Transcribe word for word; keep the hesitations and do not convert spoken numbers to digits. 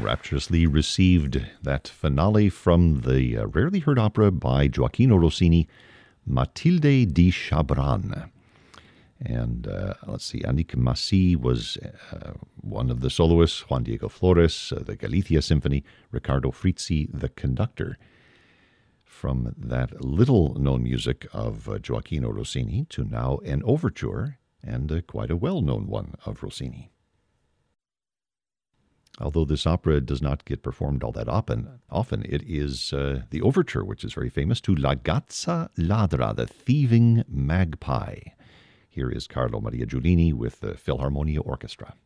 rapturously received that finale from the uh, rarely heard opera by Gioachino Rossini, Matilde di Chabran. And uh, let's see, Annick Massy was uh, one of the soloists, Juan Diego Flores, uh, the Galicia Symphony, Riccardo Frizzi, the conductor. From that little-known music of uh, Gioachino Rossini to now an overture, and uh, quite a well-known one of Rossini. Although this opera does not get performed all that often, often it is uh, the overture, which is very famous, to La Gazza Ladra, the thieving magpie. Here is Carlo Maria Giulini with the Philharmonia Orchestra.